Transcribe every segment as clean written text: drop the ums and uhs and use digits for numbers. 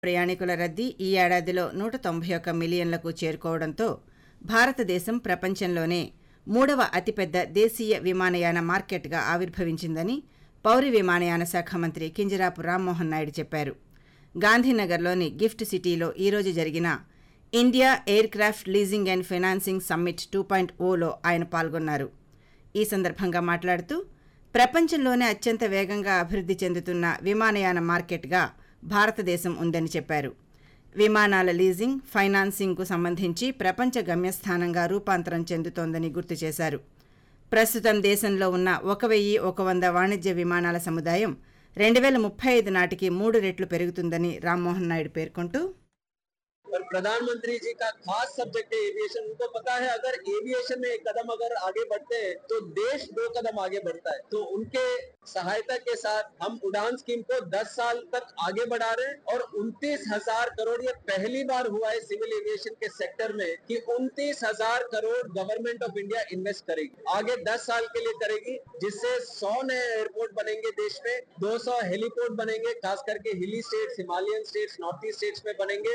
ప్రయాణికుల రద్దీ ఈ ఏడాదిలో 191 మిలియన్లకు చేరుకోవడంతో భారతదేశం ప్రపంచంలోనే మూడవ అతిపెద్ద దేశీయ విమానయాన మార్కెట్గా ఆవిర్భవించిందని పౌర విమానయాన శాఖ మంత్రి కింజరాపు రామ్మోహన్ నాయుడు చెప్పారు. గాంధీనగర్లోని గిఫ్ట్ సిటీలో ఈరోజు జరిగిన India air craft leasing and financing summit 2.0లో ఆయన పాల్గొన్నారు. ఈ సందర్భంగా మాట్లాడుతూ ప్రపంచంలోనే అత్యంత వేగంగా అభివృద్ధి చెందుతున్న విమానయాన మార్కెట్గా భారతదేశం ఉందని చెప్పారు. విమానాల లీజింగ్, ఫైనాన్సింగ్కు సంబంధించి ప్రపంచ గమ్యస్థానంగా రూపాంతరం చెందుతోందని గుర్తు చేశారు. ప్రస్తుతం దేశంలో ఉన్న 1100 వాణిజ్య విమానాల సముదాయం 2035 నాటికి 3 రెట్లు పెరుగుతుందని రామ్మోహన్ నాయుడు పేర్కొంటూ और प्रधानमंत्री जी का खास सब्जेक्ट है एविएशन। उनको पता है अगर एविएशन में एक कदम अगर आगे बढ़ते हैं तो देश 2 कदम आगे बढ़ता है। तो उनके सहायता के साथ हम उड़ान स्कीम को 10 साल तक आगे बढ़ा रहे हैं और 29,000 करोड़ ये पहली बार हुआ है सिविल एविएशन के सेक्टर में कि 29,000 crore government of India invest करेगी, आगे 10 साल के लिए करेगी, जिससे 100 नए एयरपोर्ट बनेंगे देश में, 200 हेलीपोर्ट बनेंगे, खास करके हिली states, Himalayan states, north east states में बनेंगे।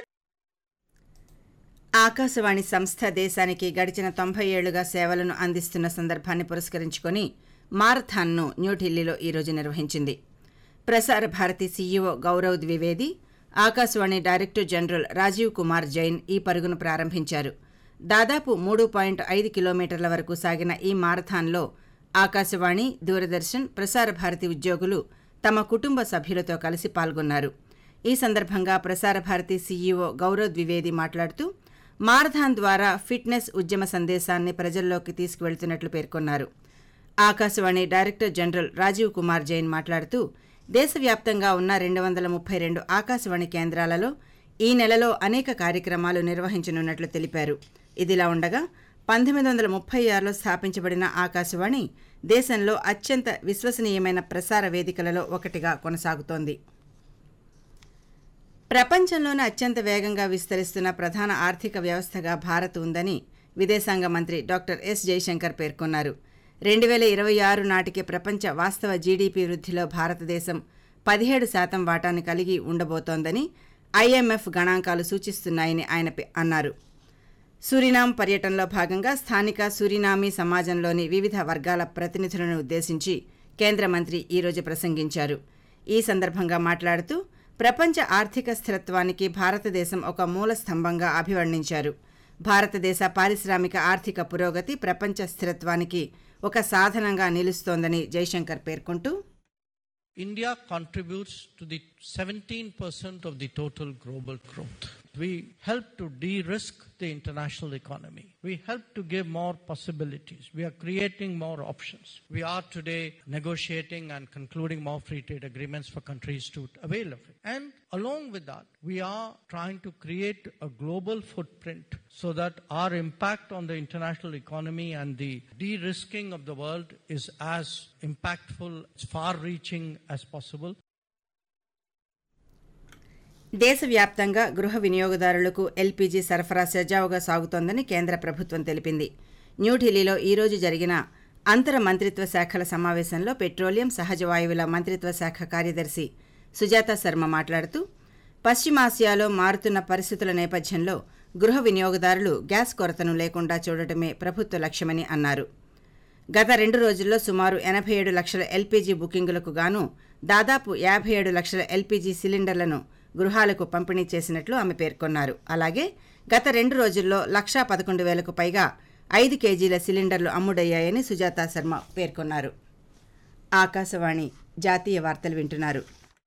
ఆకాశవాణి సంస్థ దేశానికి గడిచిన 90 ఏళ్లుగా సేవలను అందిస్తున్న సందర్భాన్ని పురస్కరించుకొని మారథాన్ను న్యూఢిల్లీలో ఈరోజు నిర్వహించింది. Prasar Bharati CEO Gaurav Dwivedi, Akashvani director general Rajiv Kumar Jain ఈ పరుగును ప్రారంభించారు. దాదాపు 3.5 కిలోమీటర్ల వరకు సాగిన ఈ మారథాన్లో ఆకాశవాణి, దూరదర్శన్, ప్రసార భారతి ఉద్యోగులు తమ కుటుంబ సభ్యులతో కలిసి పాల్గొన్నారు. ఈ సందర్భంగా ప్రసార భారతి సీఈఓ గౌరవ్ ద్వివేది మాట్లాడుతూ మారథాన్ ద్వారా ఫిట్నెస్ ఉద్యమ సందేశాన్ని ప్రజల్లోకి తీసుకువెళ్తున్నట్లు పేర్కొన్నారు. ఆకాశవాణి డైరెక్టర్ జనరల్ రాజీవ్ కుమార్ జైన్ మాట్లాడుతూ దేశవ్యాప్తంగా ఉన్న 232 ఆకాశవాణి కేంద్రాలలో ఈ నెలలో అనేక కార్యక్రమాలు నిర్వహించనున్నట్లు తెలిపారు. ఇదిలా ఉండగా 1936లో స్థాపించబడిన ఆకాశవాణి దేశంలో అత్యంత విశ్వసనీయమైన ప్రసార వేదికలలో ఒకటిగా కొనసాగుతోంది. ప్రపంచంలోనే అత్యంత వేగంగా విస్తరిస్తున్న ప్రధాన ఆర్థిక వ్యవస్థగా భారత్ ఉందని విదేశాంగ మంత్రి డాక్టర్ ఎస్ జైశంకర్ పేర్కొన్నారు. 2026 నాటికి ప్రపంచ వాస్తవ జీడీపీ వృద్ధిలో భారతదేశం 17% వాటాను కలిగి ఉండబోతోందని ఐఎంఎఫ్ గణాంకాలు సూచిస్తున్నాయని ఆయన అన్నారు. సూరినామ్ పర్యటనలో భాగంగా స్థానిక సూరినామీ సమాజంలోని వివిధ వర్గాల ప్రతినిధులను ఉద్దేశించి కేంద్ర మంత్రి ఈరోజు ప్రసంగించారు. ఈ సందర్భంగా మాట్లాడుతూ ప్రపంచ ఆర్థిక స్థిరత్వానికి భారతదేశం ఒక మూల స్తంభంగా అభివర్ణించారు. భారతదేశ పారిశ్రామిక ఆర్థిక పురోగతి ప్రపంచ స్థిరత్వానికి ఒక సాధనంగా నిలుస్తోందని జైశంకర్ పేర్కొంటూ India contributes to the 17% of the total global growth. We help to de-risk the international economy. We help to give more possibilities. We are creating more options. We are today negotiating and concluding more free trade agreements for countries to avail of it. And along with that, we are trying to create a global footprint so that our impact on the international economy and the de-risking of the world is as impactful, as far-reaching as possible. దేశవ్యాప్తంగా గృహ వినియోగదారులకు LPG సరఫరా సజావుగా సాగుతోందని కేంద్ర ప్రభుత్వం తెలిపింది. న్యూఢిల్లీలో ఈరోజు జరిగిన అంతర మంత్రిత్వ శాఖల సమావేశంలో పెట్రోలియం, సహజ వాయువుల మంత్రిత్వ శాఖ కార్యదర్శి సుజాత శర్మ మాట్లాడుతూ పశ్చిమాసియాలో మారుతున్న పరిస్థితుల నేపథ్యంలో గృహ వినియోగదారులు గ్యాస్ కొరతను లేకుండా చూడటమే ప్రభుత్వ లక్ష్యమని అన్నారు. గత 2 రోజుల్లో సుమారు 87 లక్షల ఎల్పీజీ బుకింగులకు గాను దాదాపు 57 లక్షల ఎల్పీజీ సిలిండర్లను గృహాలకు పంపిణీ చేసినట్లు ఆమె పేర్కొన్నారు. అలాగే గత 2 రోజుల్లో 111,000కు పైగా 5 కేజీల సిలిండర్లు అమ్ముడయ్యాయని సుజాత శర్మ పేర్కొన్నారు. ఆకాశవాణి జాతీయ వార్తలు వింటున్నారు.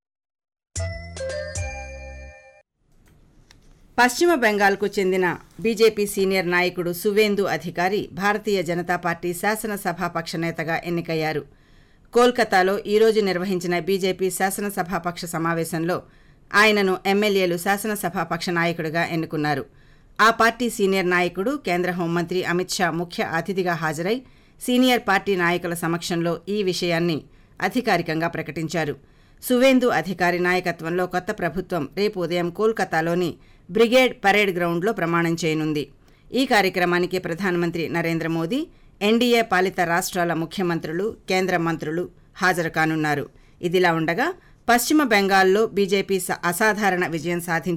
పశ్చిమ బెంగాల్కు చెందిన బీజేపీ సీనియర్ నాయకుడు సువేందు అధికారి భారతీయ జనతా పార్టీ శాసనసభాపక్ష నేతగా ఎన్నికయ్యారు. కోల్కతాలో ఈరోజు నిర్వహించిన బీజేపీ శాసనసభాపక్ష సమావేశంలో ఆయనను ఎమ్మెల్యేలు శాసనసభాపక్ష నాయకుడిగా ఎన్నుకున్నారు. ఆ పార్టీ సీనియర్ నాయకుడు కేంద్ర హోంమంత్రి అమిత్ షా ముఖ్య అతిథిగా హాజరై సీనియర్ పార్టీ నాయకుల సమక్షంలో ఈ విషయాన్ని అధికారికంగా ప్రకటించారు. సువేందు అధికారి నాయకత్వంలో కొత్త ప్రభుత్వం రేపు ఉదయం కోల్కతాలోని బ్రిగేడ్ పరేడ్ గ్రౌండ్లో ప్రమాణం చేయనుంది. ఈ కార్యక్రమానికి ప్రధానమంత్రి నరేంద్ర మోదీ, ఎన్డీఏ పాలిత రాష్ట్రాల ముఖ్యమంత్రులు, కేంద్ర మంత్రులు హాజరు కానున్నారు. ఇదిలా ఉండగా పశ్చిమ బెంగాల్లో బీజేపీ అసాధారణ విజయం సాధించి